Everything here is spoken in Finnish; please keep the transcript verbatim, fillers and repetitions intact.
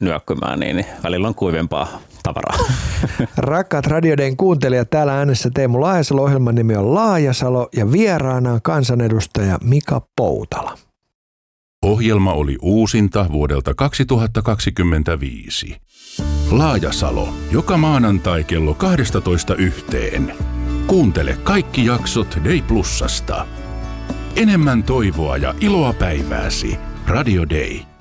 nyökkymään, niin välillä on kuivempaa tavaraa. Rakkaat Radio Dayn kuuntelijat, täällä äänessä Teemu Laajasalo, ohjelman nimi on Laajasalo ja vieraana on kansanedustaja Mika Poutala. Ohjelma oli uusinta vuodelta kaksituhattakaksikymmentäviisi. Laajasalo, joka maanantai kello kaksitoista yhteen. Kuuntele kaikki jaksot Day Plusasta. Enemmän toivoa ja iloa päivääsi. Radio Day.